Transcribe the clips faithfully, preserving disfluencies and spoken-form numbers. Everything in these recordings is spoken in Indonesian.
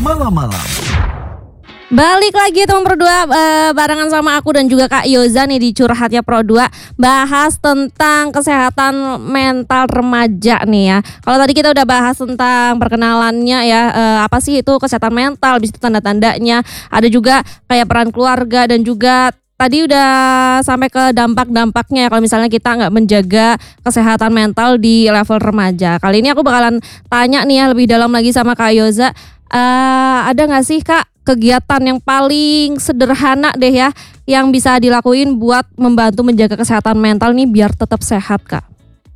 malam-malam. Balik lagi teman Pro dua uh, barengan sama aku dan juga Kak Yoza nih di Curhatnya Pro dua, bahas tentang kesehatan mental remaja nih ya. Kalau tadi kita udah bahas tentang perkenalannya ya, uh, apa sih itu kesehatan mental, bis itu tanda-tandanya, ada juga kayak peran keluarga dan juga tadi udah sampai ke dampak-dampaknya kalau misalnya kita nggak menjaga kesehatan mental di level remaja. Kali ini aku bakalan tanya nih ya lebih dalam lagi sama Kak Yoza, uh, ada nggak sih Kak kegiatan yang paling sederhana deh ya yang bisa dilakuin buat membantu menjaga kesehatan mental nih biar tetap sehat Kak?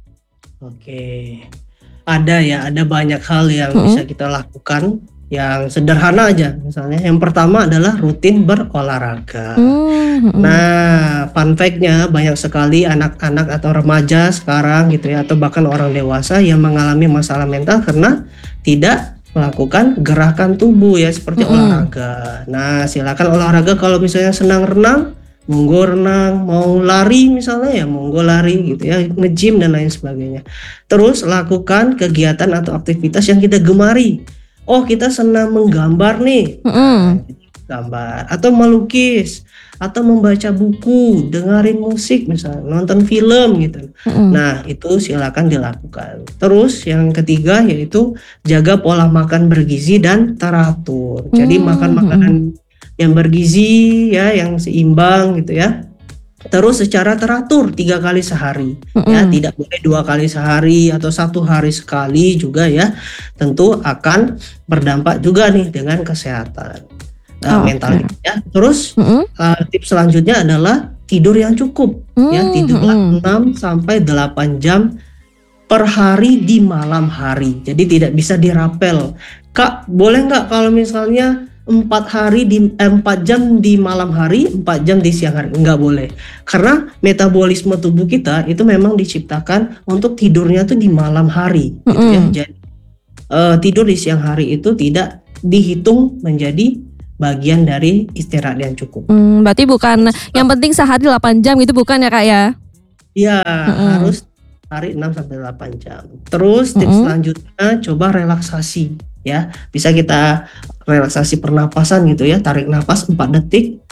Oke, ada ya, ada banyak hal yang Mm-hmm. bisa kita lakukan yang sederhana aja. Misalnya yang pertama adalah rutin berolahraga. Mm-hmm. Nah, fun fact-nya banyak sekali anak-anak atau remaja sekarang gitu ya, atau bahkan orang dewasa yang mengalami masalah mental karena tidak melakukan gerakan tubuh ya seperti Mm-hmm. olahraga. Nah, silakan olahraga kalau misalnya senang renang, monggo renang, mau lari misalnya ya monggo lari gitu ya, nge-gym dan lain sebagainya. Terus lakukan kegiatan atau aktivitas yang kita gemari. Oh, kita senang menggambar nih. Mm-hmm. Nah, gambar atau melukis atau membaca buku, dengerin musik misalnya, nonton film gitu. Mm-hmm. Nah, itu silakan dilakukan. Terus yang ketiga yaitu jaga pola makan bergizi dan teratur. Jadi Mm-hmm. makan makanan yang bergizi ya, yang seimbang gitu ya. Terus secara teratur tiga kali sehari. Mm-hmm. Ya, tidak boleh dua kali sehari atau satu hari sekali juga ya. Tentu akan berdampak juga nih dengan kesehatan uh, Oh, mental okay. ya. Terus Mm-hmm. uh, tips selanjutnya adalah tidur yang cukup. Ya, tidur Mm-hmm. enam sampai delapan jam per hari di malam hari. Jadi tidak bisa dirapel. Kak, boleh nggak kalau misalnya empat hari di eh, empat jam di malam hari, empat jam di siang hari? Nggak boleh. Karena metabolisme tubuh kita itu memang diciptakan untuk tidurnya tuh di malam hari, gitu ya. Mm-hmm. Jadi uh, tidur di siang hari itu tidak dihitung menjadi bagian dari istirahat yang cukup. Mm, berarti bukan yang penting sehari delapan jam gitu bukan ya Kak ya? Iya, Mm-hmm. harus hari enam sampai delapan jam. Terus tips Mm-hmm. selanjutnya coba relaksasi ya. Bisa kita relaksasi pernapasan gitu ya. Tarik nafas empat detik.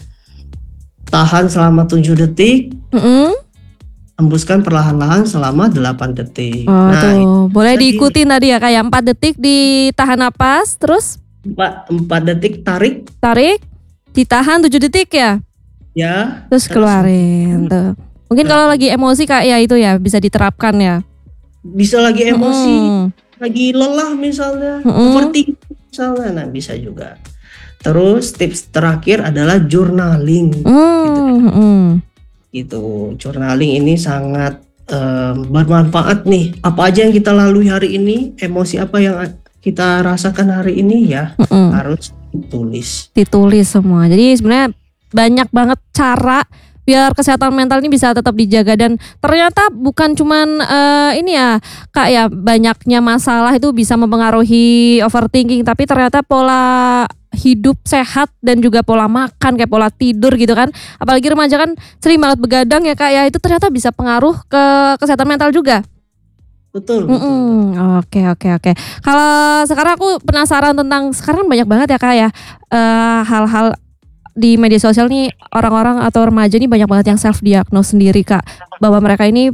Tahan selama tujuh detik. Mm-hmm. Hembuskan perlahan-lahan selama delapan detik. Oh, Nah, tuh. itu Boleh tadi diikutin tadi ya kayak empat detik ditahan napas, terus empat detik tarik tarik, ditahan tujuh detik ya, ya. terus keluarin tuh. Mungkin Nah, kalau lagi emosi Kak ya itu ya bisa diterapkan ya. bisa lagi emosi, Mm-mm. lagi lelah misalnya, Mm-mm. overthinking misalnya, nah bisa juga. Terus tips terakhir adalah journaling, gitu. Mm-mm. Gitu, journaling ini sangat um, bermanfaat nih. Apa aja yang kita lalui hari ini, emosi apa yang kita rasakan hari ini ya, Mm-mm. harus ditulis. Ditulis semua. Jadi sebenarnya banyak banget cara biar kesehatan mental ini bisa tetap dijaga, dan ternyata bukan cuman uh, ini ya Kak ya, banyaknya masalah itu bisa mempengaruhi overthinking, tapi ternyata pola hidup sehat dan juga pola makan kayak pola tidur gitu kan, apalagi remaja kan sering banget begadang ya Kak ya, itu ternyata bisa pengaruh ke kesehatan mental juga. Betul, betul. Mm-mm. Oke oke oke. Kalau sekarang aku penasaran tentang, sekarang banyak banget ya Kak ya uh, hal-hal di media sosial nih, orang-orang atau remaja nih banyak banget yang self diagnose sendiri Kak, bahwa mereka ini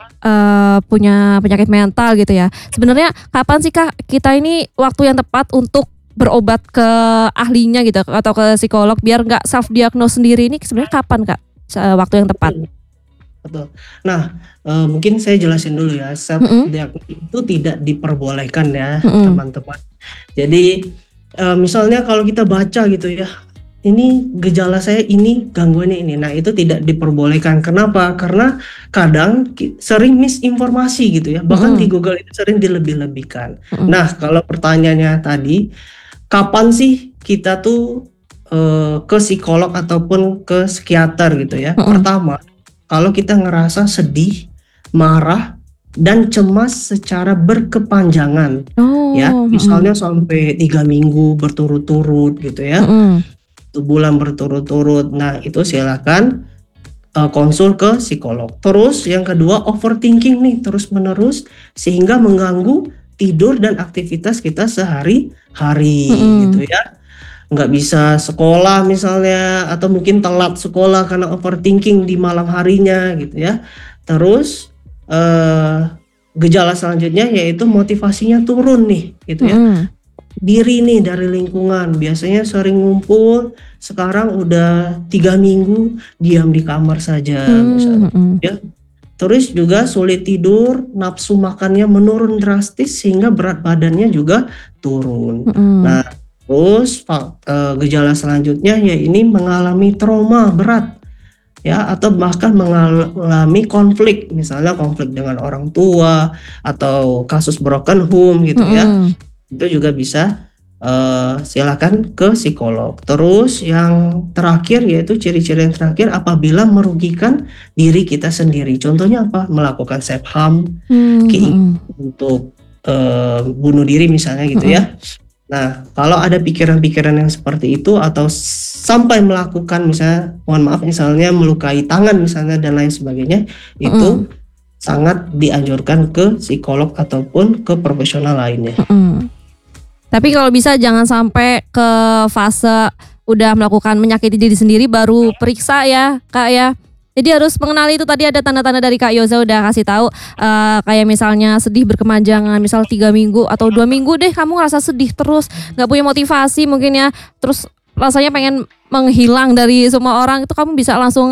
uh, punya penyakit mental gitu ya. Sebenarnya kapan sih Kak kita ini waktu yang tepat untuk berobat ke ahlinya gitu atau ke psikolog biar nggak self diagnose sendiri, ini sebenarnya kapan Kak waktu yang tepat? Betul. Nah, uh, mungkin saya jelasin dulu ya, self Mm-mm. diagnosis itu tidak diperbolehkan ya, Mm-mm. teman-teman. Jadi uh, misalnya kalau kita baca gitu ya, ini gejala saya ini, gangguannya ini. Nah, itu tidak diperbolehkan. Kenapa? Karena kadang ki- sering misinformasi gitu ya. Bahkan Mm-mm. di Google itu sering dilebih-lebihkan. Mm-mm. Nah, kalau pertanyaannya tadi, kapan sih kita tuh eh, ke psikolog ataupun ke psikiater gitu ya? Mm-mm. Pertama, kalau kita ngerasa sedih, marah, dan cemas secara berkepanjangan, Oh, ya, mm-mm. misalnya sampai tiga minggu berturut-turut gitu ya. Mm-mm. Satu bulan berturut-turut. Nah, itu silakan uh, konsul ke psikolog. Terus yang kedua, overthinking nih terus-menerus sehingga mengganggu tidur dan aktivitas kita sehari-hari Mm-mm. gitu ya. Nggak bisa sekolah misalnya, atau mungkin telat sekolah karena overthinking di malam harinya gitu ya. Terus eh, gejala selanjutnya yaitu motivasinya turun nih gitu ya. Mm-mm. Diri nih dari lingkungan, biasanya sering ngumpul, sekarang udah tiga minggu diam di kamar saja misalnya Mm-mm. ya. Terus juga sulit tidur, nafsu makannya menurun drastis sehingga berat badannya juga turun. Mm-mm. Nah, terus fa- eh, gejala selanjutnya ya ini mengalami trauma berat ya, atau bahkan mengalami konflik, misalnya konflik dengan orang tua atau kasus broken home gitu ya. Mm-mm. Itu juga bisa eh, silakan ke psikolog. Terus yang terakhir yaitu ciri-ciri yang terakhir apabila merugikan diri kita sendiri. Contohnya apa? Melakukan self harm, keinginan Mm-mm. untuk eh, bunuh diri misalnya gitu ya. Nah, kalau ada pikiran-pikiran yang seperti itu atau sampai melakukan misalnya, mohon maaf misalnya melukai tangan misalnya dan lain sebagainya, itu sangat dianjurkan ke psikolog ataupun ke profesional lainnya. Mm-mm. Tapi kalau bisa jangan sampai ke fase udah melakukan menyakiti diri sendiri baru periksa ya Kak ya. Jadi harus mengenali itu, tadi ada tanda-tanda dari Kak Yoza udah kasih tahu, eh, kayak misalnya sedih berkepanjangan, misal tiga minggu atau dua minggu deh kamu ngerasa sedih terus, nggak punya motivasi mungkin ya, terus rasanya pengen menghilang dari semua orang, itu kamu bisa langsung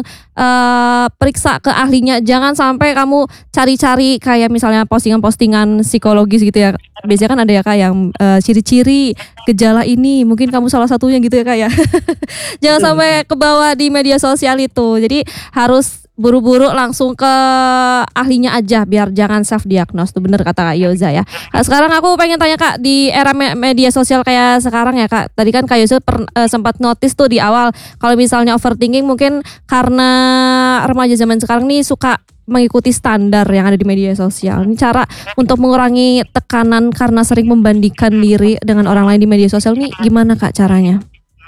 eh, periksa ke ahlinya. Jangan sampai kamu cari-cari kayak misalnya postingan-postingan psikologis gitu ya. Biasanya kan ada ya Kak yang eh, ciri-ciri gejala ini, mungkin kamu salah satunya gitu ya Kak ya. Jangan Betul, sampai kebawa di media sosial itu. Jadi harus buru-buru langsung ke ahlinya aja biar jangan self diagnose. Tuh bener kata Kak Yoza ya. Nah, sekarang aku pengen tanya Kak, di era me- media sosial kayak sekarang ya Kak. Tadi kan Kak Yoza per- eh, sempat notice tuh di awal kalau misalnya overthinking mungkin karena remaja zaman sekarang nih suka mengikuti standar yang ada di media sosial. Ini cara untuk mengurangi tekanan karena sering membandingkan diri dengan orang lain di media sosial nih gimana Kak caranya?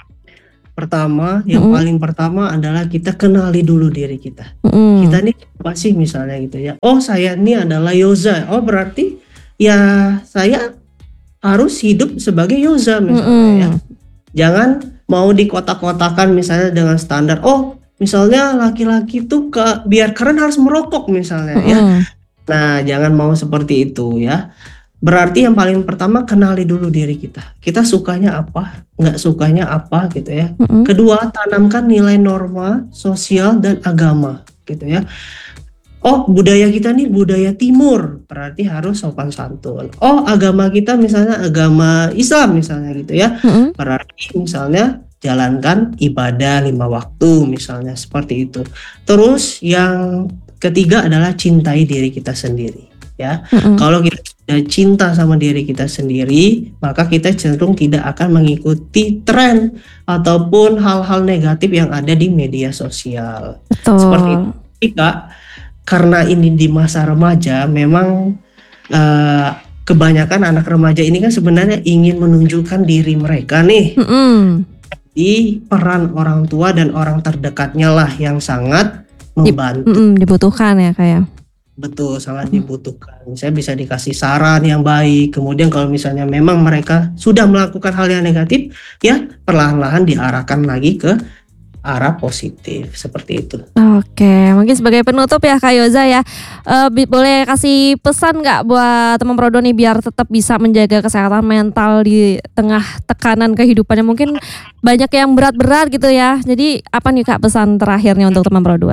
Pertama, yang Mm-mm. paling pertama adalah kita kenali dulu diri kita. Mm-mm. Kita nih apa sih misalnya gitu ya. Oh, saya ini adalah Yoza. Oh, berarti ya saya harus hidup sebagai Yoza misalnya ya. Mm-mm. Jangan mau dikotak-kotakan misalnya dengan standar. Oh, misalnya laki-laki tuh ke biar keren harus merokok misalnya ya. Mm-mm. Nah, jangan mau seperti itu ya. Berarti yang paling pertama kenali dulu diri kita. Kita sukanya apa, nggak sukanya apa gitu ya. Mm-mm. Kedua, tanamkan nilai norma, sosial dan agama gitu ya. Oh, budaya kita nih budaya timur, berarti harus sopan santun. Oh, agama kita misalnya agama Islam misalnya gitu ya. Mm-mm. Berarti misalnya jalankan ibadah lima waktu misalnya seperti itu. Terus yang ketiga adalah cintai diri kita sendiri ya. Mm-mm. Kalau kita sudah cinta sama diri kita sendiri, maka kita cenderung tidak akan mengikuti tren ataupun hal-hal negatif yang ada di media sosial. Betul. Seperti itu. Jadi, Kak, karena ini di masa remaja, memang eh, kebanyakan anak remaja ini kan sebenarnya ingin menunjukkan diri mereka nih. Mm-mm. Di peran orang tua dan orang terdekatnya lah yang sangat membantu. Mm-mm, dibutuhkan ya kayak. Betul, sangat dibutuhkan. Saya bisa dikasih saran yang baik. Kemudian kalau misalnya memang mereka sudah melakukan hal yang negatif, ya perlahan-lahan diarahkan lagi ke arah positif seperti itu. Oke, mungkin sebagai penutup ya Kak Yoza ya, eh, bi- boleh kasih pesan nggak buat teman Prodo nih biar tetap bisa menjaga kesehatan mental di tengah tekanan kehidupannya, mungkin banyak yang berat-berat gitu ya. Jadi apa nih Kak pesan terakhirnya untuk teman Prodo?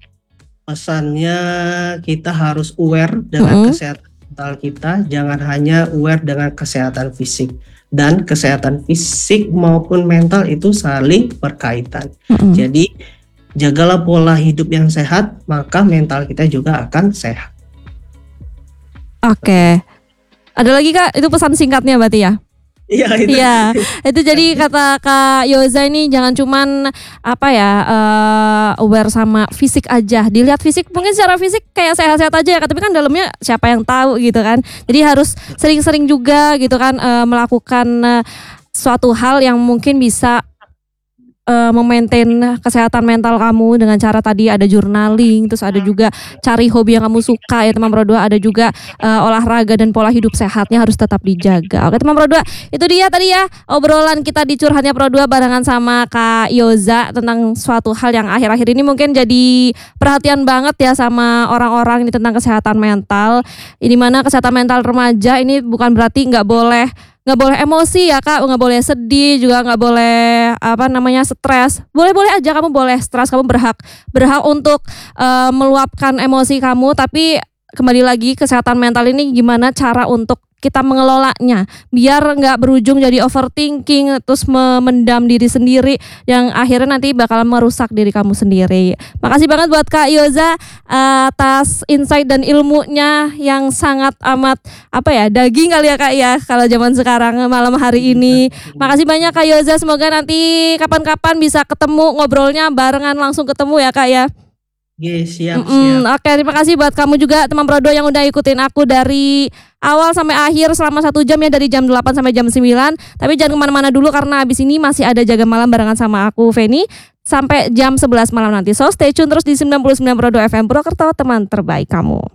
Pesannya kita harus aware dengan Mm-mm. kesehatan mental kita, jangan hanya aware dengan kesehatan fisik. Dan kesehatan fisik maupun mental itu saling berkaitan. Mm-mm. Jadi jagalah pola hidup yang sehat, maka mental kita juga akan sehat. Oke, ada lagi Kak, itu pesan singkatnya berarti ya? Iya itu. Iya, itu jadi kata Kak Yoza ini jangan cuman apa ya eh, aware sama fisik aja. Dilihat fisik mungkin secara fisik kayak sehat-sehat aja ya, tapi kan dalamnya siapa yang tahu gitu kan. Jadi harus sering-sering juga gitu kan eh, melakukan eh, suatu hal yang mungkin bisa uh, memaintain kesehatan mental kamu dengan cara tadi ada journaling, terus ada juga cari hobi yang kamu suka ya teman Pro dua, ada juga uh, olahraga dan pola hidup sehatnya harus tetap dijaga. Oke teman Pro dua, itu dia tadi ya obrolan kita di Curhatnya Pro dua barengan sama Kak Yoza tentang suatu hal yang akhir-akhir ini mungkin jadi perhatian banget ya sama orang-orang ini tentang kesehatan mental. Ini mana kesehatan mental remaja ini bukan berarti nggak boleh nggak boleh emosi ya Kak, nggak boleh sedih juga, nggak boleh apa namanya stres. Boleh-boleh aja kamu boleh stres, kamu berhak berhak untuk uh, meluapkan emosi kamu. Tapi kembali lagi kesehatan mental ini gimana cara untuk kita mengelolanya biar nggak berujung jadi overthinking terus memendam diri sendiri yang akhirnya nanti bakal merusak diri kamu sendiri. Makasih banget buat Kak Yoza uh, atas insight dan ilmunya yang sangat amat apa ya daging kali ya Kak ya kalau zaman sekarang malam hari ini. Makasih banyak Kak Yoza, semoga nanti kapan-kapan bisa ketemu ngobrolnya barengan langsung ketemu ya Kak ya. Yes, siap, Mm-mm, siap. Oke, terima kasih buat kamu juga teman Pro dua yang udah ikutin aku dari awal sampai akhir selama satu jam ya, dari jam delapan sampai jam sembilan. Tapi jangan kemana-mana dulu karena abis ini masih ada Jaga Malam barengan sama aku Feni sampai jam sebelas malam nanti. So stay tune terus di sembilan puluh sembilan Pro dua F M Purwokerto, teman terbaik kamu.